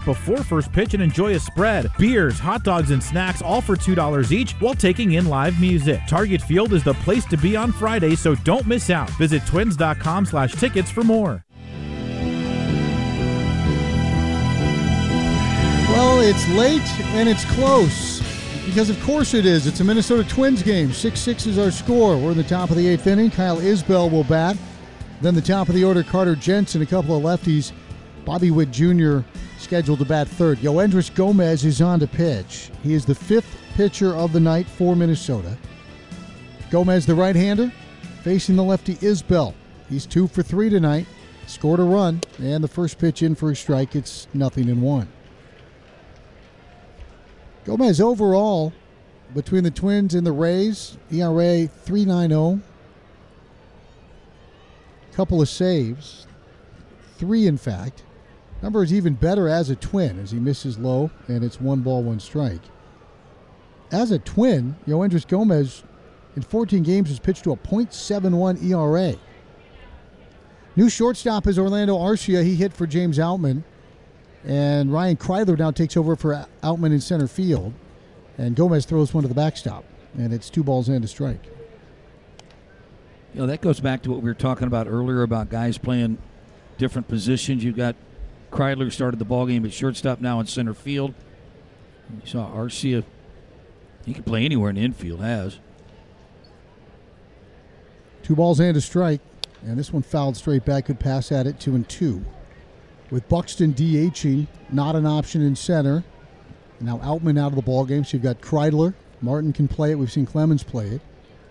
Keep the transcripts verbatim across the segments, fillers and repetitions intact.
before first pitch and enjoy a spread. Beers, hot dogs, and snacks all for two dollars each while taking in live music. Target Field is the place to be on Friday, so don't miss out. Visit twins.com slash tickets for more. Well, it's late and it's close. Because of course it is. It's a Minnesota Twins game. six six is our score. We're in the top of the eighth inning. Kyle Isbell will bat. Then the top of the order, Carter Jensen, a couple of lefties. Bobby Witt Junior scheduled to bat third. Yoendrys Gomez is on to pitch. He is the fifth pitcher of the night for Minnesota. Gomez, the right-hander, facing the lefty Isbell. He's two for three tonight. Scored a run, and the first pitch in for a strike. It's nothing in one. Gomez overall, between the Twins and the Rays, E R A three point nine oh. Couple of saves. Three, in fact. Number is even better as a Twin, as he misses low, and it's one ball, one strike. As a Twin, Yoendrys Gomez, in fourteen games, has pitched to a point seven one E R A. New shortstop is Orlando Arcia. He hit for James Outman. And Ryan Kreidler now takes over for Outman in center field. And Gomez throws one to the backstop. And it's two balls and a strike. You know, that goes back to what we were talking about earlier about guys playing different positions. You've got Kreidler started the ballgame at shortstop, now in center field. You saw Arcia. He can play anywhere in the infield, has. Two balls and a strike. And this one fouled straight back. Good pass at it, two and two. With Buxton DHing, not an option in center. Now Outman out of the ballgame, so you've got Kreidler. Martin can play it. We've seen Clemens play it.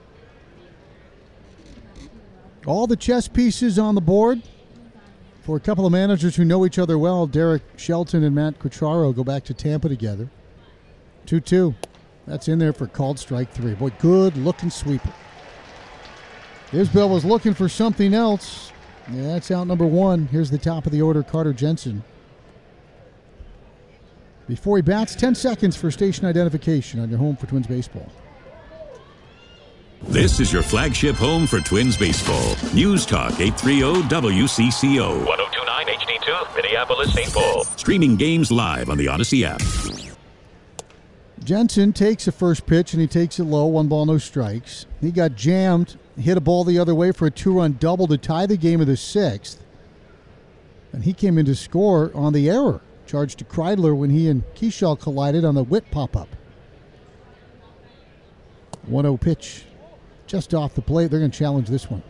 All the chess pieces on the board for a couple of managers who know each other well. Derek Shelton and Matt Quatraro go back to Tampa together. two two. That's in there for called strike three. Boy, good-looking sweeper. Isbell was looking for something else. Yeah, that's out number one. Here's the top of the order, Carter Jensen. Before he bats, ten seconds for station identification on your home for Twins baseball. This is your flagship home for Twins baseball. News Talk eight thirty W C C O. one oh two point nine H D two, Minneapolis, Saint Paul. Streaming games live on the Odyssey app. Jensen takes the first pitch and he takes it low, one ball, no strikes. He got jammed, hit a ball the other way for a two-run double to tie the game of the sixth. And he came in to score on the error charged to Kreidler when he and Kershaw collided on the Witt pop-up. one oh pitch just off the plate. They're going to challenge this one.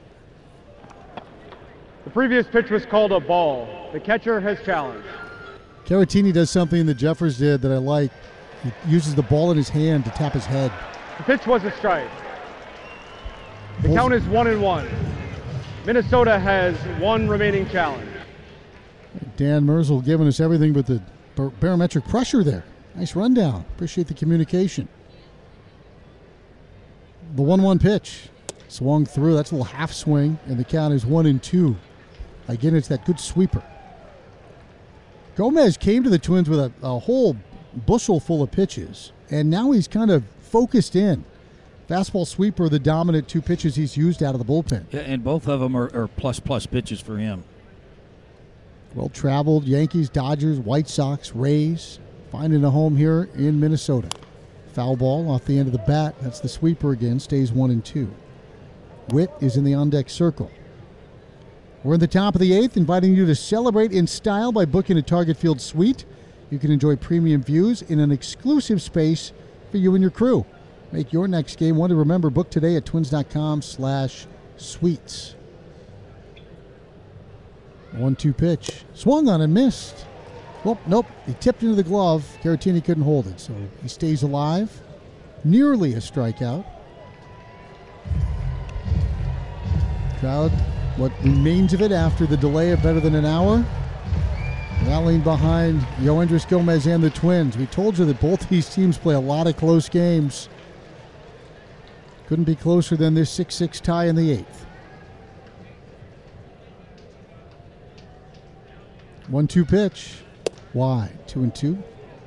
The previous pitch was called a ball. The catcher has challenged. Caratini does something that Jeffers did that I like. He uses the ball in his hand to tap his head. The pitch was a strike. The count is one and one. Minnesota has one remaining challenge. Dan Merzel giving us everything but the bar- barometric pressure there. Nice rundown. Appreciate the communication. The one one pitch. Swung through. That's a little half swing, and the count is one and two. Again, it's that good sweeper. Gomez came to the Twins with a, a whole bushel full of pitches, and now he's kind of focused in. Fastball sweeper, the dominant two pitches he's used out of the bullpen. Yeah, and both of them are, are plus-plus pitches for him. Well-traveled, Yankees, Dodgers, White Sox, Rays, finding a home here in Minnesota. Foul ball off the end of the bat. That's the sweeper again, stays one and two. Witt is in the on-deck circle. We're in the top of the eighth, inviting you to celebrate in style by booking a Target Field suite. You can enjoy premium views in an exclusive space for you and your crew. Make your next game one to remember. Book today at twins.com slash suites. one two pitch. Swung on and missed. Well, nope. He tipped into the glove. Caratini couldn't hold it, so he stays alive. Nearly a strikeout. Crowd, what remains of it after the delay of better than an hour, rallying behind Yoendrys Gomez and the Twins. We told you that both these teams play a lot of close games. Couldn't be closer than this six six tie in the eighth. one two pitch. Wide. Two and two.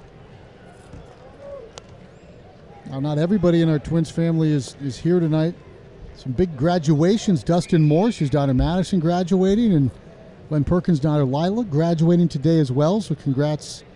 Now, not everybody in our Twins family is, is here tonight. Some big graduations. Dustin Morse, his daughter Madison, graduating, and Glenn Perkins' daughter Lila graduating today as well. So congrats